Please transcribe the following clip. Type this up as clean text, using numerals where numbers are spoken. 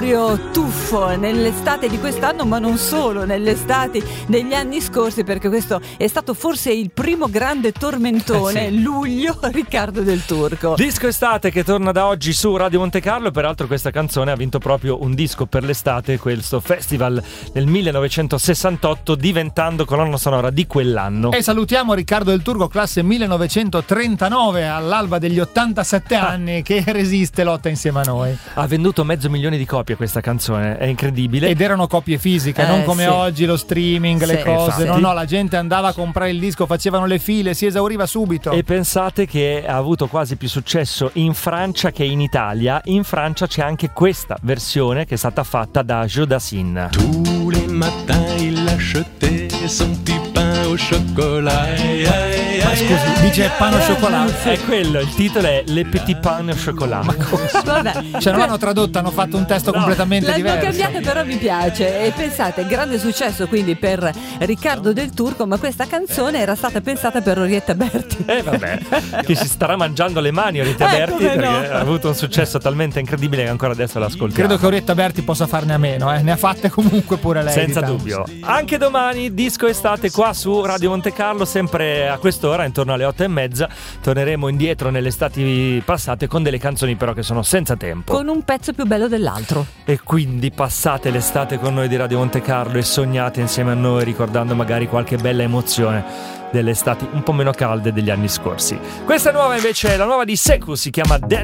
proprio tuffo nell'estate di quest'anno, ma non solo, nell'estate degli anni scorsi, perché questo è stato forse il primo grande tormentone, luglio, Riccardo Del Turco. Disco estate che torna da oggi su Radio Monte Carlo, peraltro questa canzone ha vinto proprio un disco per l'estate, questo festival nel 1968, diventando colonna sonora di quell'anno. E salutiamo Riccardo Del Turco, classe 1939, all'alba degli 87 anni, che resiste, lotta insieme a noi. Ha venduto 500.000 di copie questa canzone, è incredibile. Ed erano copie fisiche, non come oggi lo streaming, le cose. Infatti. No, la gente andava a comprare il disco, facevano le file, si esauriva subito. E pensate che ha avuto quasi più successo in Francia che in Italia. In Francia c'è anche questa versione che è stata fatta da Joe Dassin. Tous les matins il achetait son petit pain au chocolat. Ma scusi, dice pain au chocolat? È quello, il titolo è Le Petit Pain au Chocolat. Ma cosa? Vabbè. Cioè non l'hanno tradotto, hanno fatto un testo completamente L'hanno diverso. cambiato, però mi piace. E pensate, grande successo quindi per Riccardo Del Turco, ma questa canzone era stata pensata per Orietta Berti. Vabbè, che si starà mangiando le mani Orietta Berti, perché ha avuto un successo talmente incredibile che ancora adesso l'ascoltiamo. Credo che Orietta Berti possa farne a meno, ne ha fatte comunque pure lei. Senza dubbio. Anche domani disco estate qua su Radio Monte Carlo, sempre a quest'ora, intorno alle 8:30. Torneremo indietro nelle estati passate con delle canzoni però che sono senza tempo, Con un pezzo più bello dell'altro. e quindi passate l'estate con noi di Radio Monte Carlo e sognate insieme a noi, ricordando magari qualche bella emozione delle estati un po' meno calde degli anni scorsi. Questa nuova invece è la nuova di Seku, si chiama Dan